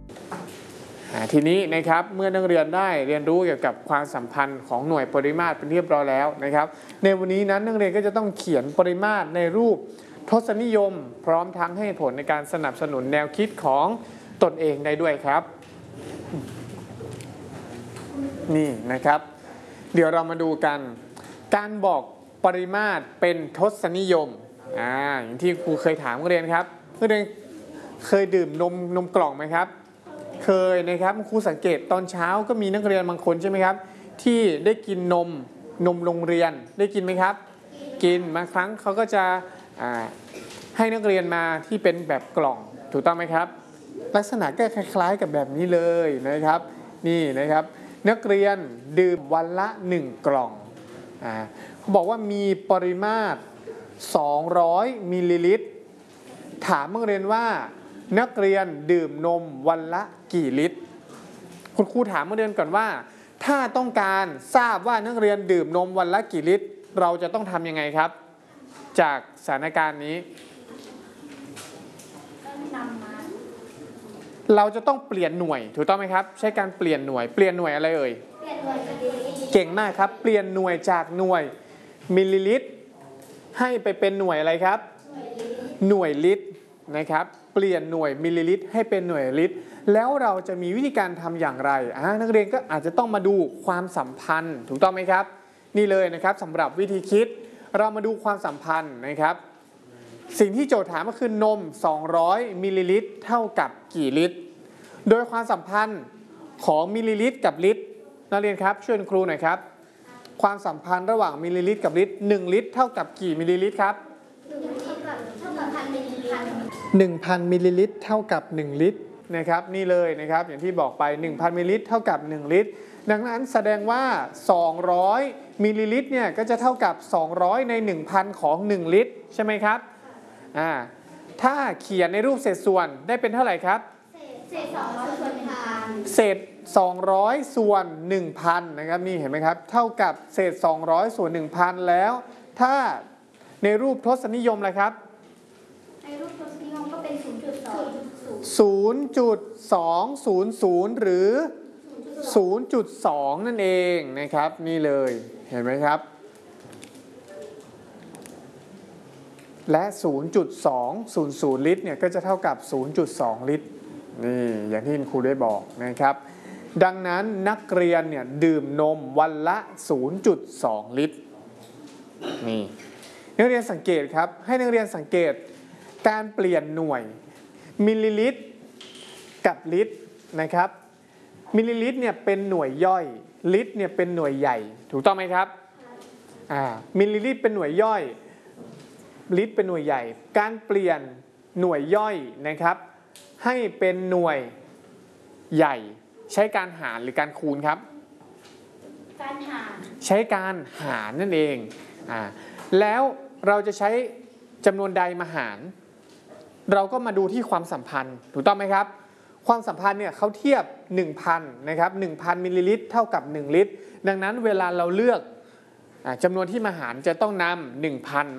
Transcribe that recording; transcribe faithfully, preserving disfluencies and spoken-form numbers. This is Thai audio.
ทีนี้นะครับเมื่อนักเรียนได้เรียนรู้เกี่ยวกับความสัมพันธ์ของหน่วยปริมาตรเป็นเรียบร้อยแล้วนะครับในวันนี้นั้นนักเรียนก็จะต้องเขียนปริมาตรในรูปทศนิยมพร้อมทั้งให้ผลในการสนับสนุนแนวคิดของตนเองได้ด้วยครับนี่นะครับเดี๋ยวเรามาดูกันการบอกปริมาตรเป็นทศนิยมอ่าอย่างที่ครูเคยถามนักเรียนครับนักเรียนเคยดื่มนมนมกล่องไหมครับเคยนะครับครูสังเกตตอนเช้าก็มีนักเรียนบางคนใช่ไหมครับที่ได้กินนมนมโรงเรียนได้กินไหมครับกินบางครั้งเขาก็จะให้นักเรียนมาที่เป็นแบบกล่องถูกต้องไหมครับลักษณะก็คล้ายๆกับแบบนี้เลยนะครับนี่นะครับนักเรียนดื่มวันละหนึ่งกล่องอ่าเขาบอกว่ามีปริมาตรสองร้อยมิลลิลิตรถามนักเรียนว่านักเรียนดื่มนมวันละกี่ลิตรคุณครูถามนักเรียนก่อนว่าถ้าต้องการทราบว่านักเรียนดื่มนมวันละกี่ลิตรเราจะต้องทำยังไงครับจากสถานการณ์นี้เราจะต้องเปลี่ยนหน่วยถูกต้องไหมครับใช้การเปลี่ยนหน่วยเปลี่ยนหน่วยอะไรเอ่ยเก่งมากครับเปลี่ยนหน่วยจากหน่วยมิลลิลิตรให้ไปเป็นหน่วยอะไรครับหน่วยลิตรนะครับเปลี่ยนหน่วยมิลลิลิตรให้เป็นหน่วยลิตรแล้วเราจะมีวิธีการทำอย่างไรนักเรียนก็อาจจะต้องมาดูความสัมพันธ์ถูกต้องไหมครับนี่เลยนะครับสำหรับวิธีคิดเรามาดูความสัมพันธ์นะครับสิ่งที่โจทย์ถามก็คือนมสองร้อยมิลลิลิตรเท่ากับกี่ลิตรโดยความสัมพันธ์ของมิลลิลิตรกับลิตรนักเรียนครับช่วยครูหน่อยครับความสัมพันธ์ระหว่างมิลลิลิตรกับลิตรหนึ่งลิตรเท่ากับกี่มิลลิลิตรครับหนึ่งพันมิลลิลิตรเท่ากับหนึ่งลิตรนะครับนี่เลยนะครับอย่างที่บอกไป หนึ่งพันมิลลิลิตรเท่ากับหนึ่งลิตรดังนั้นแสดงว่าสองร้อยมิลลิลิตรเนี่ยก็จะเท่ากับสองร้อยใน หนึ่งพัน ของหนึ่งลิตรใช่ไหมครับอ่าถ้าเขียนในรูปเศษส่วนได้เป็นเท่าไหร่ครับเศษสองร้อยส่วนหนึ่งพันเศษสองร้อยส่วน หนึ่งพัน นะครับนี่เห็นไหมครับเท่ากับเศษสองร้อยส่วน หนึ่งพัน แล้วถ้าในรูปทศนิยมอะไรครับในรูปทศนิยมก็เป็น ศูนย์จุดสอง ศูนย์จุดสองศูนย์ศูนย์ หรือ ศูนย์จุดสอง นั่นเองนะครับนี่เลยเห็นไหมครับและ ศูนย์จุดสองศูนย์ศูนย์ ลิตรเนี่ยก็จะเท่ากับ ศูนย์จุดสอง ลิตรนี่อย่างที่ครูได้บอกนะครับดังนั้นนักเรียนเนี่ยดื่มนมวันละ ศูนย์จุดสอง ลิตรนี่นักเรียนสังเกตครับให้นักเรียนสังเกตการเปลี่ยนหน่วยมิลลิลิตรกับลิตรนะครับมิลลิลิตรเนี่ยเป็นหน่วยย่อยลิตรเนี่ยเป็นหน่วยใหญ่ถูกต้องไหมครับอ่ามิลลิลิตรเป็นหน่วยย่อยลิตรเป็นหน่วยใหญ่การเปลี่ยนหน่วยย่อยนะครับให้เป็นหน่วยใหญ่ใช้การหารหรือการคูณครับการหารใช้การหารนั่นเองอ่าแล้วเราจะใช้จำนวนใดมาหารเราก็มาดูที่ความสัมพันธ์ถูกต้องไหมครับความสัมพันธ์เนี่ยเขาเทียบ หนึ่งพัน นะครับ หนึ่งพัน มิลลิลิตรเท่ากับหนึ่งลิตรดังนั้นเวลาเราเลือกจำนวนที่มาหารจะต้องนำ หนึ่งพัน